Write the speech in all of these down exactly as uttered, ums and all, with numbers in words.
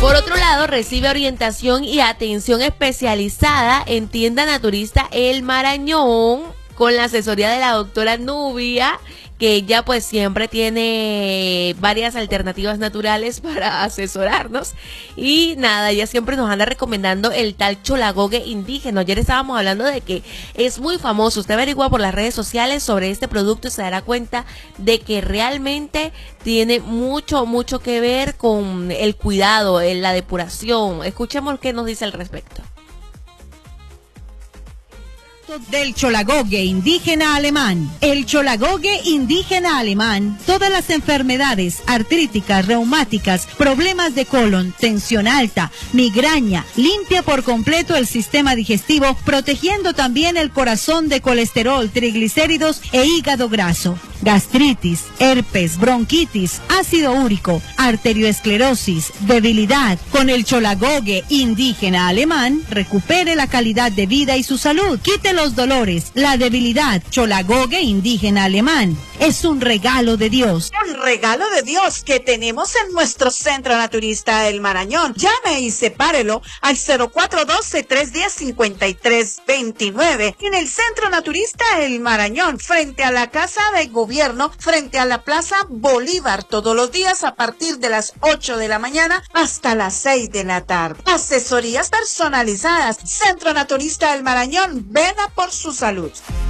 Por otro lado, recibe orientación y atención especializada en tienda naturista El Marañón con la asesoría de la doctora Nubia, que ella pues siempre tiene varias alternativas naturales para asesorarnos. Y nada, ella siempre nos anda recomendando el tal cholagogue indígena. Ayer estábamos hablando de que es muy famoso. Usted averigua por las redes sociales sobre este producto y se dará cuenta de que realmente tiene mucho, mucho que ver con el cuidado, en la depuración. Escuchemos qué nos dice al respecto. Del cholagogue indígena alemán. El cholagogue indígena alemán, todas las enfermedades artríticas, reumáticas, problemas de colon, tensión alta, migraña, limpia por completo el sistema digestivo, protegiendo también el corazón de colesterol, triglicéridos e hígado graso, gastritis, herpes, bronquitis, ácido úrico, arterioesclerosis, debilidad. Con el cholagogue indígena alemán, recupere la calidad de vida y su salud. Quite los dolores, la debilidad. Cholagogue indígena alemán es un regalo de Dios. Un regalo de Dios que tenemos en nuestro Centro Naturista El Marañón. Llame y sepárelo al cero cuatro uno dos, tres uno cero, cinco tres dos nueve. En el Centro Naturista El Marañón, frente a la Casa de Gobierno, frente a la Plaza Bolívar, todos los días a partir de las ocho de la mañana hasta las seis de la tarde. Asesorías personalizadas. Centro Naturista El Marañón, vela por su salud.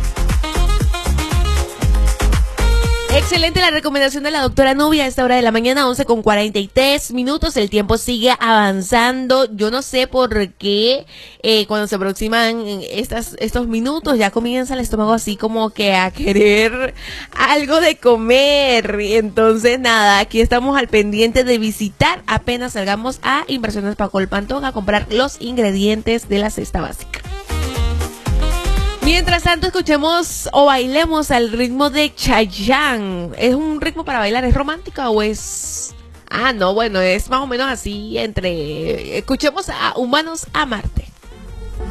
Excelente la recomendación de la doctora Nubia a esta hora de la mañana, once con cuarenta y tres minutos. El tiempo sigue avanzando. Yo no sé por qué eh, cuando se aproximan estas, estos minutos ya comienza el estómago así como que a querer algo de comer. Y entonces nada, aquí estamos al pendiente de visitar apenas salgamos a Inversiones Paco el Pantón a comprar los ingredientes de la cesta básica. Mientras tanto, escuchemos o bailemos al ritmo de Chayanne. ¿Es un ritmo para bailar? ¿Es romántica o es...? Ah, no, bueno, es más o menos así entre... Escuchemos a Humanos a Marte.